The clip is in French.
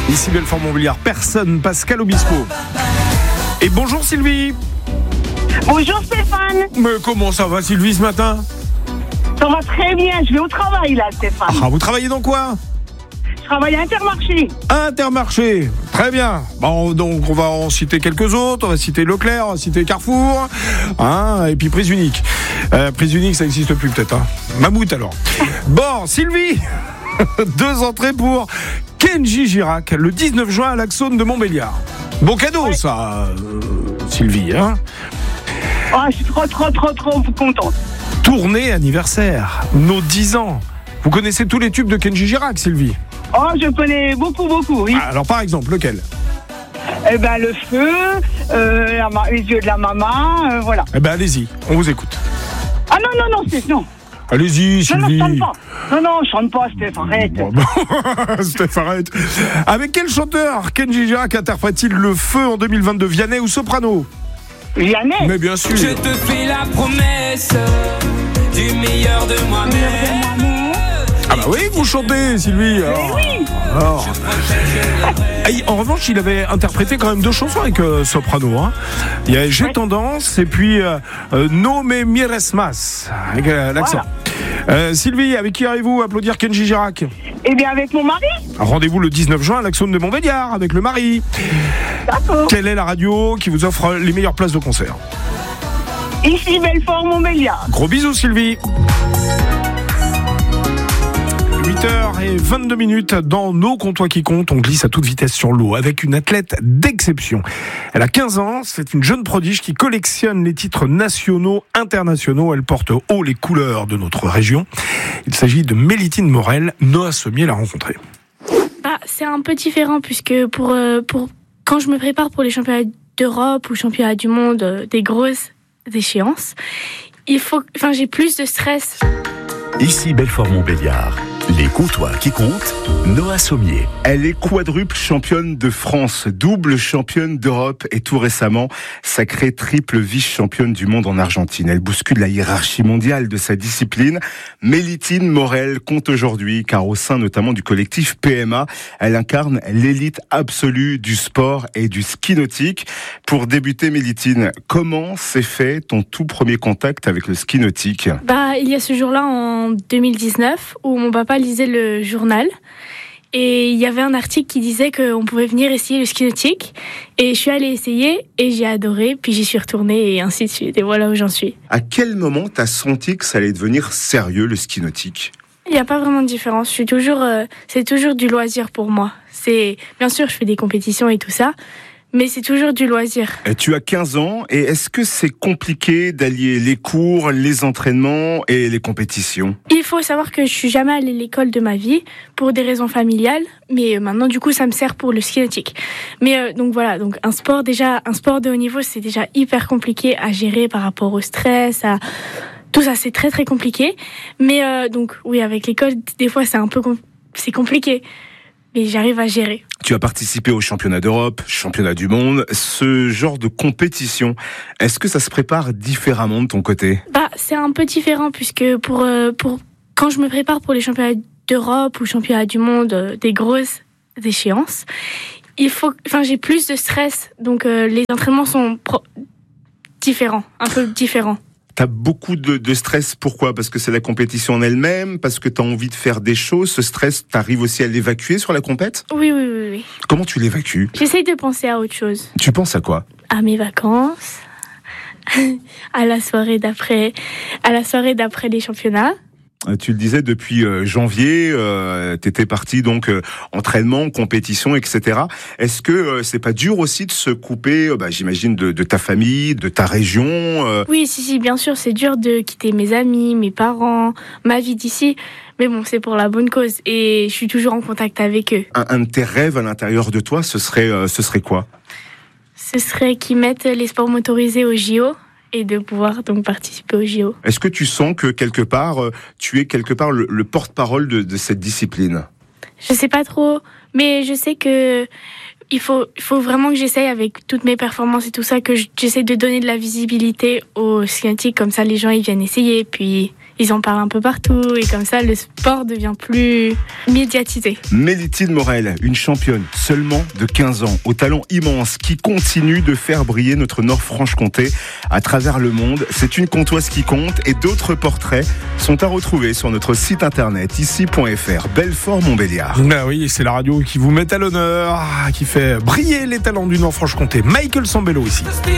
Ici Belfort-Montbéliard, personne, Pascal Obispo. Et bonjour Sylvie. Bonjour Stéphane. Mais comment ça va Sylvie ce matin? Ça va très bien, je vais au travail là Stéphane. Ah, vous travaillez dans quoi? Je travaille à Intermarché. Intermarché, très bien. Bon, donc on va en citer quelques autres, on va citer Leclerc, on va citer Carrefour, et puis Prise Unique. Prise Unique ça n'existe plus peut-être, hein. Mammouth alors. Bon, Sylvie, 2 entrées pour Kenji Girac, le 19 juin à l'Axone de Montbéliard. Bon cadeau ça, Sylvie, hein. Ah, je suis trop contente. Tournée anniversaire, nos 10 ans. Vous connaissez tous les tubes de Kenji Girac, Sylvie? Oh, je connais beaucoup, oui. Alors par exemple, lequel? Eh ben, le feu, les yeux de la maman, voilà. Eh ben allez-y, on vous écoute. Ah non, non. Allez-y, Sylvie. Non, je chante pas. Non, je chante pas, Steph, arrête. Bon, Steph, arrête. Avec quel chanteur Kenji Girac interprète-t-il le feu en 2022? Vianney ou Soprano? Vianney. Mais bien sûr. Je te fais la promesse du meilleur de moi-même. Ah bah oui, vous chantez, Sylvie. Oui. Alors. En revanche, il avait interprété quand même 2 chansons avec Soprano. Hein. Il y a J'ai tendance et puis No me mires más, avec l'accent. Voilà. Sylvie, avec qui arrivez-vous applaudir Kenji Girac? Eh bien, avec mon mari. Rendez-vous le 19 juin à l'Axone de Montbéliard avec le mari. D'accord. Quelle est la radio qui vous offre les meilleures places de concert? Ici Belfort-Montbéliard. Gros bisous, Sylvie. 8h22 dans Nos Comptoirs qui comptent, on glisse à toute vitesse sur l'eau avec une athlète d'exception. Elle a 15 ans, c'est une jeune prodige qui collectionne les titres nationaux, internationaux. Elle porte haut les couleurs de notre région. Il s'agit de Mélitine Morel. Noah Sommier l'a rencontrée. C'est un peu différent puisque pour quand je me prépare pour les championnats d'Europe ou championnats du monde, des grosses échéances, j'ai plus de stress. Ici Belfort-Montbéliard. Les comptoirs qui comptent, Noah Sommier. Elle est quadruple championne de France, double championne d'Europe et tout récemment, sacrée triple vice-championne du monde en Argentine. Elle bouscule la hiérarchie mondiale de sa discipline. Mélitine Morel compte aujourd'hui, car au sein notamment du collectif PMA, elle incarne l'élite absolue du sport et du ski nautique. Pour débuter, Mélitine, comment s'est fait ton tout premier contact avec le ski nautique? Il y a ce jour-là en 2019 où mon papa lisait le journal et il y avait un article qui disait qu'on pouvait venir essayer le ski nautique et je suis allée essayer et j'ai adoré, puis j'y suis retournée et ainsi de suite et voilà où j'en suis. À quel moment t'as senti que ça allait devenir sérieux le ski nautique? Il n'y a pas vraiment de différence, c'est toujours du loisir pour moi. Bien sûr je fais des compétitions et tout ça, mais c'est toujours du loisir. Tu as 15 ans et est-ce que c'est compliqué d'allier les cours, les entraînements et les compétitions? Il faut savoir que je suis jamais allée à l'école de ma vie pour des raisons familiales, mais maintenant du coup ça me sert pour le ski nautique. Mais donc un sport de haut niveau, c'est déjà hyper compliqué à gérer par rapport au stress, à tout ça, c'est très très compliqué. Mais donc oui, avec l'école des fois c'est compliqué. Et j'arrive à gérer. Tu as participé au championnat d'Europe, championnat du monde. Ce genre de compétition, est-ce que ça se prépare différemment de ton côté? C'est un peu différent puisque pour quand je me prépare pour les championnats d'Europe ou championnats du monde, des grosses échéances, j'ai plus de stress. Donc les entraînements sont différents, un peu différents. T'as beaucoup de stress, pourquoi? Parce que c'est la compétition en elle-même, parce que t'as envie de faire des choses. Ce stress, t'arrives aussi à l'évacuer sur la compète? Oui. Comment tu l'évacues? J'essaye de penser à autre chose. Tu penses à quoi? À mes vacances, à la soirée d'après les championnats. Tu le disais, depuis janvier, t'étais parti donc entraînement, compétition, etc. Est-ce que c'est pas dur aussi de se couper, j'imagine, de ta famille, de ta région Oui, si, bien sûr, c'est dur de quitter mes amis, mes parents, ma vie d'ici. Mais bon, c'est pour la bonne cause et je suis toujours en contact avec eux. Un de tes rêves à l'intérieur de toi, ce serait quoi? Ce serait qu'ils mettent les sports motorisés au JO. Et de pouvoir donc participer au JO. Est-ce que tu sens que quelque part, tu es le porte-parole de cette discipline? Je sais pas trop, mais je sais que il faut vraiment que j'essaye avec toutes mes performances et tout ça, que j'essaie de donner de la visibilité aux ski nautique, comme ça les gens ils viennent essayer, puis ils en parlent un peu partout et comme ça, le sport devient plus médiatisé. Mélitine Morel, une championne seulement de 15 ans, au talent immense, qui continue de faire briller notre Nord-Franche-Comté à travers le monde. C'est une Comtoise qui compte et d'autres portraits sont à retrouver sur notre site internet ici.fr. Belfort-Montbéliard. Ben oui, c'est la radio qui vous met à l'honneur, qui fait briller les talents du Nord-Franche-Comté. Michael Sambello ici.